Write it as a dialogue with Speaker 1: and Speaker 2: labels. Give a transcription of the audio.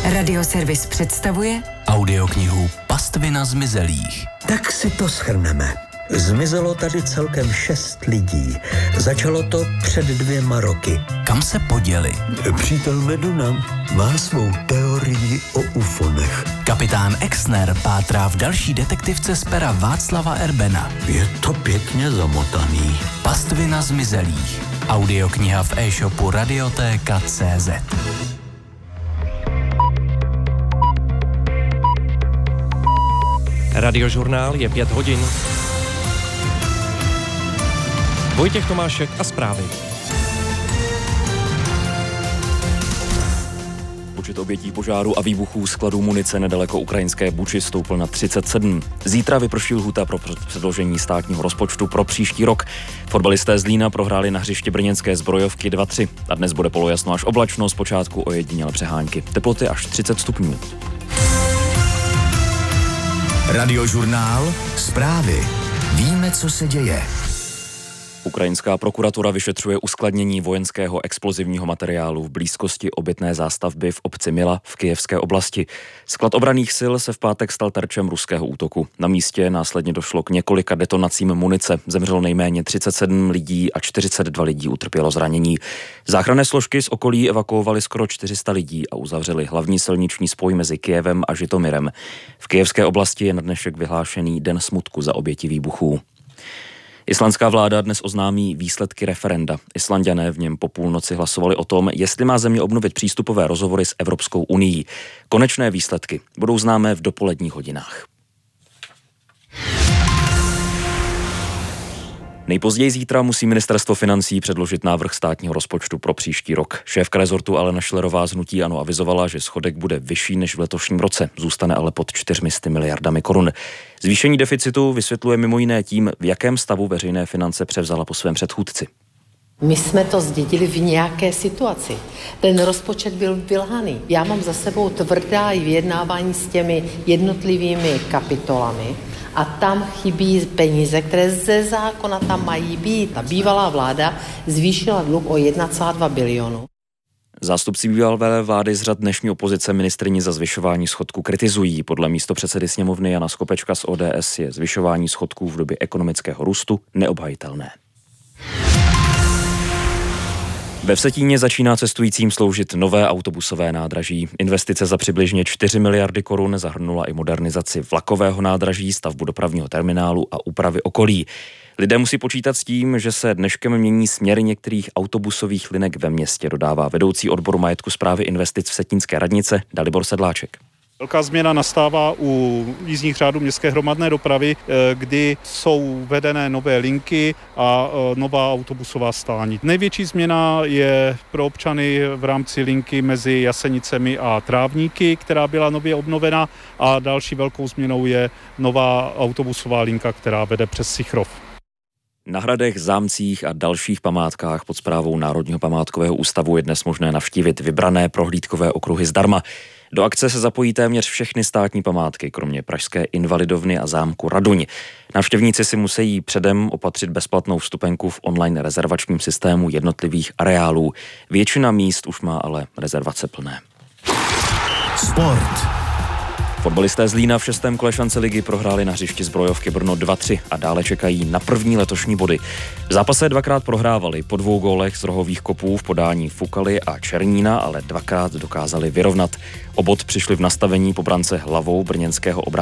Speaker 1: Radioservis představuje
Speaker 2: audioknihu Pastvina zmizelých.
Speaker 3: Tak si to shrneme. Zmizelo tady celkem 6 lidí. Začalo to před 2 roky.
Speaker 2: Kam se poděli?
Speaker 3: Přítel Meduna má svou teorii o ufonech.
Speaker 2: Kapitán Exner pátrá v další detektivce z pera Václava Erbena.
Speaker 3: Je to pěkně zamotaný.
Speaker 2: Pastvina zmizelých. Audiokniha v e-shopu Radioteka.cz.
Speaker 4: Radiožurnál je 5 hodin. Vojtěch Tomášek a zprávy.
Speaker 5: Počet obětí požáru a výbuchů skladů munice nedaleko ukrajinské Buči stoupl na 37. Zítra vyprší lhůta pro předložení státního rozpočtu pro příští rok. Fotbalisté z Zlína prohráli na hřiště brněnské Zbrojovky 2-3. A dnes bude polojasno až oblačno, zpočátku ojedinělé přehánky. Teploty až 30 stupňů.
Speaker 2: Radiožurnál, zprávy. Víme, co se děje.
Speaker 5: Ukrajinská prokuratura vyšetřuje uskladnění vojenského explozivního materiálu v blízkosti obytné zástavby v obci Mila v Kyjevské oblasti. Sklad obranných sil se v pátek stal terčem ruského útoku. Na místě následně došlo k několika detonacím munice. Zemřelo nejméně 37 lidí a 42 lidí utrpělo zranění. Záchranné složky z okolí evakuovaly skoro 400 lidí a uzavřely hlavní silniční spoj mezi Kyjevem a Žitomyrem. V Kyjevské oblasti je na dnešek vyhlášený den smutku za oběti výbuchů. Islandská vláda dnes oznámí výsledky referenda. Islanďané v něm po půlnoci hlasovali o tom, jestli má země obnovit přístupové rozhovory s Evropskou unií. Konečné výsledky budou známé v dopoledních hodinách. Nejpozději zítra musí ministerstvo financí předložit návrh státního rozpočtu pro příští rok. Šéfka rezortu Alena Schillerová z hnutí ANO avizovala, že schodek bude vyšší než v letošním roce, zůstane ale pod 400 miliardami korun. Zvýšení deficitu vysvětluje mimo jiné tím, v jakém stavu veřejné finance převzala po svém předchůdci.
Speaker 6: My jsme to zdědili v nějaké situaci. Ten rozpočet byl vylhaný. Já mám za sebou tvrdá vyjednávání s těmi jednotlivými kapitolami a tam chybí peníze, které ze zákona tam mají být. Ta bývalá vláda zvýšila dluh o 1,2 bilionu.
Speaker 5: Zástupci bývalé vlády z řad dnešní opozice ministryni za zvyšování schodku kritizují. Podle místopředsedy sněmovny Jana Skopečka z ODS je zvyšování schodků v době ekonomického růstu neobhajitelné. Ve Vsetíně začíná cestujícím sloužit nové autobusové nádraží. Investice za přibližně 4 miliardy korun zahrnula i modernizaci vlakového nádraží, stavbu dopravního terminálu a úpravy okolí. Lidé musí počítat s tím, že se dneškem mění směry některých autobusových linek ve městě, dodává vedoucí odboru majetku správy investic Vsetínské radnice Dalibor Sedláček.
Speaker 7: Velká změna nastává u jízdních řádů městské hromadné dopravy, kdy jsou vedené nové linky a nová autobusová stání. Největší změna je pro občany v rámci linky mezi Jasenicemi a Trávníky, která byla nově obnovena, a další velkou změnou je nová autobusová linka, která vede přes Sichrov.
Speaker 5: Na hradech, zámcích a dalších památkách pod správou Národního památkového ústavu je dnes možné navštívit vybrané prohlídkové okruhy zdarma. Do akce se zapojí téměř všechny státní památky, kromě pražské Invalidovny a zámku Raduň. Návštěvníci si musí předem opatřit bezplatnou vstupenku v online rezervačním systému jednotlivých areálů. Většina míst už má ale rezervace plné.
Speaker 2: Sport.
Speaker 5: Fotbalisté z Zlína v 6. kole šance ligy prohráli na hřišti Zbrojovky Brno 2-3 a dále čekají na první letošní body. V zápase 2krát prohrávali, po 2 gólech z rohových kopů v podání Fukaly a Černína, ale 2krát dokázali vyrovnat. O bod přišli v nastavení po brance hlavou brněnského obránce